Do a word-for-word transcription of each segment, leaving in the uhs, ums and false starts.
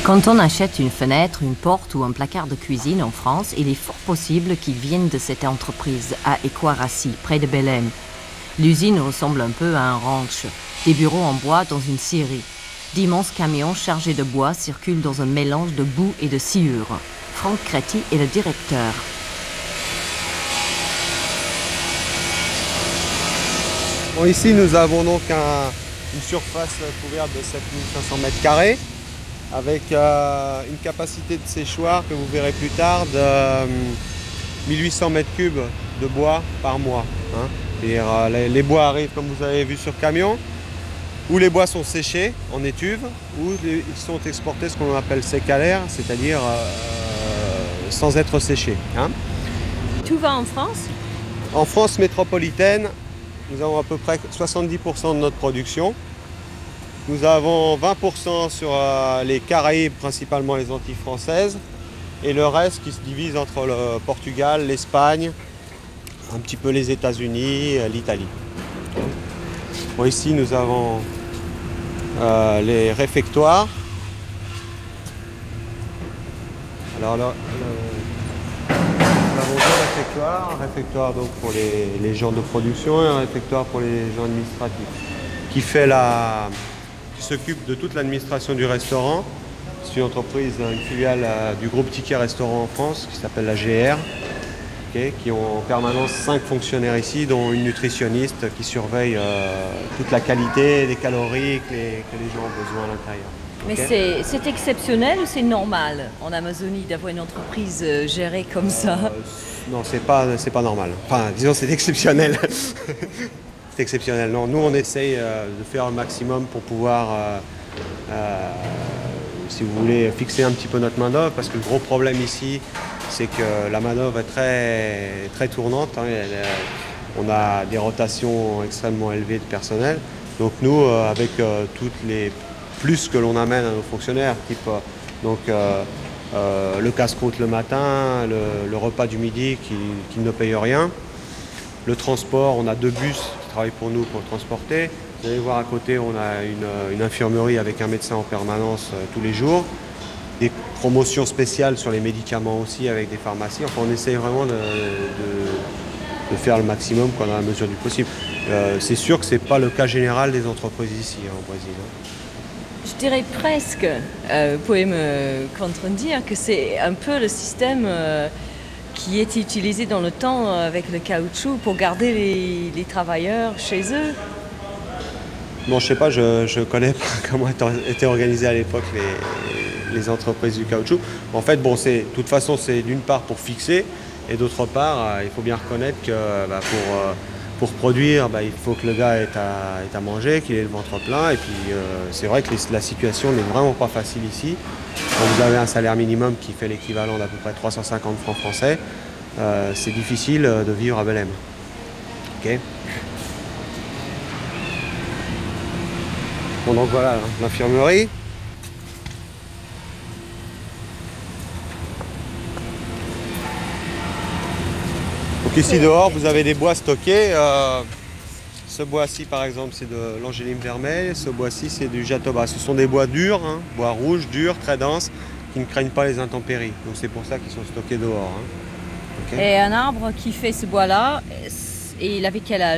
Quand on achète une fenêtre, une porte ou un placard de cuisine en France, il est fort possible qu'ils viennent de cette entreprise à Écoirassi, près de Belém. L'usine ressemble un peu à un ranch, des bureaux en bois dans une scierie. D'immenses camions chargés de bois circulent dans un mélange de boue et de sciure. Franck Créti est le directeur. Bon, ici, nous avons donc un, une surface couverte de sept mille cinq cents mètres carrés avec euh, une capacité de séchoir que vous verrez plus tard de euh, mille huit cents mètres cubes de bois par mois. Hein. Et, euh, les, les bois arrivent, comme vous avez vu, sur camion, où les bois sont séchés en étuve, où les, ils sont exportés ce qu'on appelle sec à l'air, c'est-à-dire euh, sans être séchés. Hein. Tout va en France ? En France métropolitaine, nous avons à peu près soixante-dix pour cent de notre production. Nous avons vingt pour cent sur euh, les Caraïbes, principalement les Antilles françaises, et le reste qui se divise entre le Portugal, l'Espagne, un petit peu les États-Unis, l'Italie. Bon, ici, nous avons euh, les réfectoires. Alors là, le... nous avons deux réfectoires, un réfectoire donc pour les, les gens de production et un réfectoire pour les gens administratifs, qui fait la, qui s'occupe de toute l'administration du restaurant. C'est une entreprise, une filiale du groupe Ticket Restaurant en France, qui s'appelle la G R. Okay, qui ont en permanence cinq fonctionnaires ici, dont une nutritionniste qui surveille euh, toute la qualité des calories que les, que les gens ont besoin à l'intérieur. Mais Okay. c'est c'est exceptionnel ou c'est normal en Amazonie d'avoir une entreprise euh, gérée comme ça ? euh, Non, c'est pas, c'est pas normal. Enfin, disons, c'est exceptionnel. C'est exceptionnel. Non, nous, on essaye euh, de faire le maximum pour pouvoir, euh, euh, si vous voulez, fixer un petit peu notre main-d'œuvre, parce que le gros problème ici, c'est que la manœuvre est très, très tournante. Hein. Elle, on a des rotations extrêmement élevées de personnel. Donc nous, euh, avec euh, toutes les plus que l'on amène à nos fonctionnaires, type euh, donc, euh, euh, le casse-croûte le matin, le, le repas du midi qui, qui ne paye rien, le transport, on a deux bus qui travaillent pour nous pour transporter. Vous allez voir à côté, on a une, une infirmerie avec un médecin en permanence euh, tous les jours. Des promotions spéciales sur les médicaments aussi avec des pharmacies. Enfin, on essaye vraiment de, de, de faire le maximum quoi, dans la mesure du possible. Euh, c'est sûr que ce n'est pas le cas général des entreprises ici hein, au Brésil. Hein. Je dirais presque, euh, vous pouvez me contredire, que c'est un peu le système euh, qui était utilisé dans le temps avec le caoutchouc pour garder les, les travailleurs chez eux. Bon, je sais pas, je ne connais pas comment étaient organisées à l'époque les, les entreprises du caoutchouc. En fait, bon, c'est, de toute façon, c'est d'une part pour fixer, et d'autre part, euh, il faut bien reconnaître que bah, pour, euh, pour produire, bah, il faut que le gars ait à, ait à manger, qu'il ait le ventre plein. Et puis, euh, c'est vrai que les, la situation n'est vraiment pas facile ici. Quand vous avez un salaire minimum qui fait l'équivalent d'à peu près trois cent cinquante francs français, euh, c'est difficile de vivre à Belém. Okay. Bon, donc voilà, l'infirmerie. Donc ici dehors, vous avez des bois stockés. Euh, ce bois-ci, par exemple, c'est de l'angéline vermeille. Ce bois-ci, c'est du jatoba. Ce sont des bois durs, hein, bois rouges, durs, très denses, qui ne craignent pas les intempéries. Donc c'est pour ça qu'ils sont stockés dehors. Hein. Okay. Et un arbre qui fait ce bois-là, et il avait quel âge ?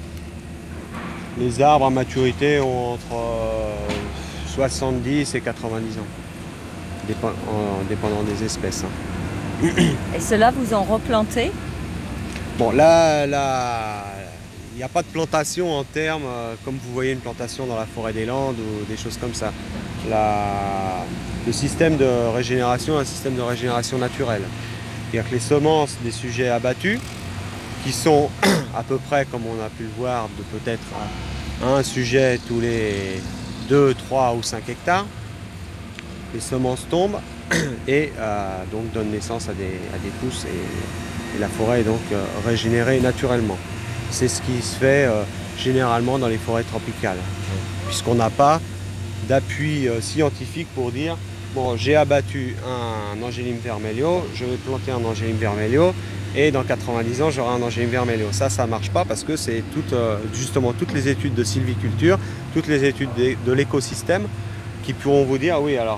Les arbres à maturité ont entre euh, soixante-dix et quatre-vingt-dix ans, dépend, en, dépendant des espèces. Hein. Et cela, vous en replantez ? Bon, là, là, il n'y a pas de plantation en termes, euh, comme vous voyez une plantation dans la forêt des Landes ou des choses comme ça. La, le système de régénération est un système de régénération naturelle. C'est-à-dire que les semences des sujets abattus, qui sont à peu près, comme on a pu le voir, de peut-être un sujet tous les deux, trois ou cinq hectares. Les semences tombent et euh, donc donnent naissance à des, à des pousses et, et la forêt est donc euh, régénérée naturellement. C'est ce qui se fait euh, généralement dans les forêts tropicales, puisqu'on n'a pas d'appui euh, scientifique pour dire bon, j'ai abattu un Angelum vermelho, je vais planter un Angelum vermelho, et dans quatre-vingt-dix ans, j'aurai un Angelum vermelho. Ça, ça ne marche pas parce que c'est tout, euh, justement toutes les études de sylviculture, toutes les études de, de l'écosystème qui pourront vous dire, oui, alors